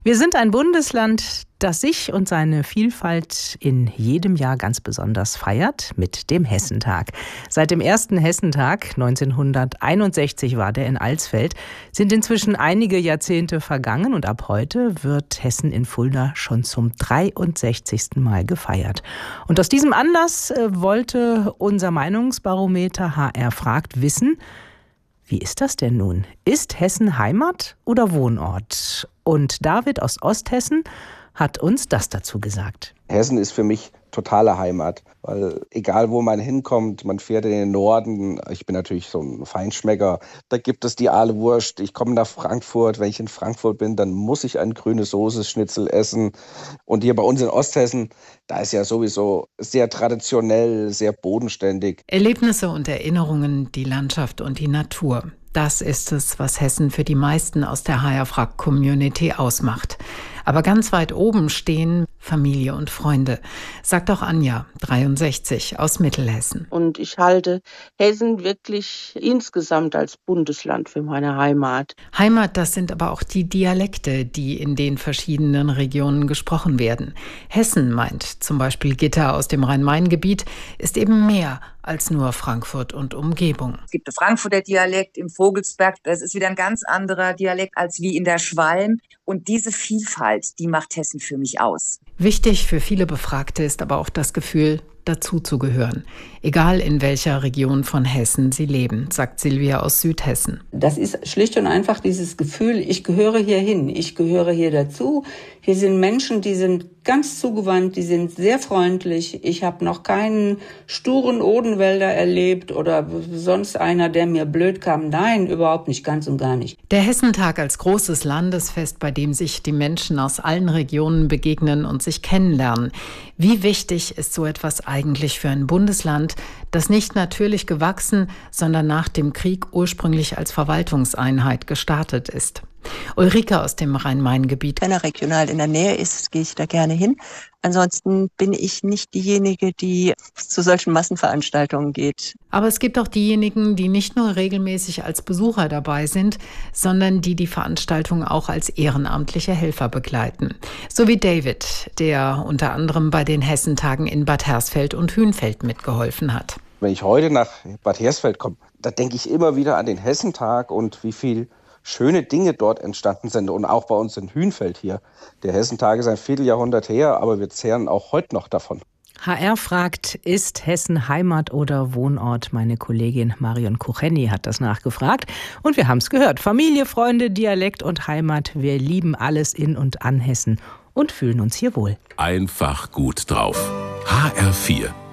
Wir sind ein Bundesland, das sich und seine Vielfalt in jedem Jahr ganz besonders feiert, mit dem Hessentag. Seit dem ersten Hessentag, 1961 war der in Alsfeld, sind inzwischen einige Jahrzehnte vergangen und ab heute wird Hessen in Fulda schon zum 63. Mal gefeiert. Und aus diesem Anlass wollte unser Meinungsbarometer HR fragt wissen, wie ist das denn nun? Ist Hessen Heimat oder Wohnort? Und David aus Osthessen hat uns das dazu gesagt. Hessen ist für mich totale Heimat, weil egal wo man hinkommt, man fährt in den Norden. Ich bin natürlich so ein Feinschmecker. Da gibt es die Ahlewurst. Ich komme nach Frankfurt. Wenn ich in Frankfurt bin, dann muss ich ein grünes Soße-Schnitzel essen. Und hier bei uns in Osthessen, da ist ja sowieso sehr traditionell, sehr bodenständig. Erlebnisse und Erinnerungen, die Landschaft und die Natur. Das ist es, was Hessen für die meisten aus der HR-Frag-Community ausmacht. Aber ganz weit oben stehen Familie und Freunde, sagt auch Anja, 63, aus Mittelhessen. Und ich halte Hessen wirklich insgesamt als Bundesland für meine Heimat. Heimat, das sind aber auch die Dialekte, die in den verschiedenen Regionen gesprochen werden. Hessen, meint zum Beispiel Gitta aus dem Rhein-Main-Gebiet, ist eben mehr als nur Frankfurt und Umgebung. Es gibt den Frankfurter Dialekt im Vogelsberg, das ist wieder ein ganz anderer Dialekt als wie in der Schwalm. Und diese Vielfalt, die macht Hessen für mich aus. Wichtig für viele Befragte ist aber auch das Gefühl, dazuzugehören. Egal in welcher Region von Hessen sie leben, sagt Silvia aus Südhessen. Das ist schlicht und einfach dieses Gefühl, ich gehöre hier hin, ich gehöre hier dazu. Hier sind Menschen, die sind ganz zugewandt, die sind sehr freundlich. Ich habe noch keinen sturen Odenwälder erlebt oder sonst einer, der mir blöd kam. Nein, überhaupt nicht, ganz und gar nicht. Der Hessentag als großes Landesfest, bei dem sich die Menschen aus allen Regionen begegnen und sich kennenlernen. Wie wichtig ist so etwas eigentlich für ein Bundesland, das nicht natürlich gewachsen, sondern nach dem Krieg ursprünglich als Verwaltungseinheit gestartet ist? Ulrike aus dem Rhein-Main-Gebiet. Wenn er regional in der Nähe ist, gehe ich da gerne hin. Ansonsten bin ich nicht diejenige, die zu solchen Massenveranstaltungen geht. Aber es gibt auch diejenigen, die nicht nur regelmäßig als Besucher dabei sind, sondern die Veranstaltung auch als ehrenamtliche Helfer begleiten. So wie David, der unter anderem bei den Hessentagen in Bad Hersfeld und Hünfeld mitgeholfen hat. Wenn ich heute nach Bad Hersfeld komme, da denke ich immer wieder an den Hessentag und wie viel schöne Dinge dort entstanden sind und auch bei uns in Hünfeld hier. Der Hessentag ist ein Vierteljahrhundert her, aber wir zehren auch heute noch davon. HR fragt, ist Hessen Heimat oder Wohnort? Meine Kollegin Marion Kucheni hat das nachgefragt. Und wir haben es gehört. Familie, Freunde, Dialekt und Heimat. Wir lieben alles in und an Hessen und fühlen uns hier wohl. Einfach gut drauf. HR4